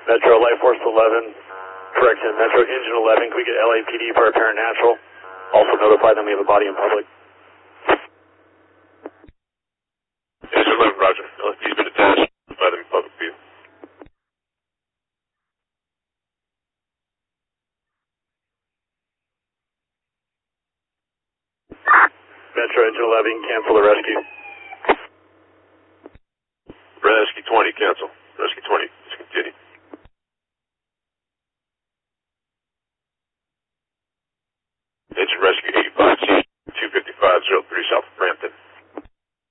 Metro Life Force 11, correction, Metro Engine 11, can we get LAPD for a paranatural? Also notify them we have a body in public. Engine 11, roger. LAPD's been attached. Notify them in public view. Metro Engine 11, cancel the rescue. Rescue 20, cancel.